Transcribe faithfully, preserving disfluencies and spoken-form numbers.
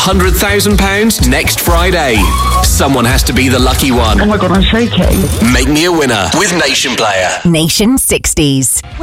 hundred thousand pounds next Friday. Someone has to be the lucky one. Oh my God, I'm shaking. Make me a winner with Nation Player. Nation sixties.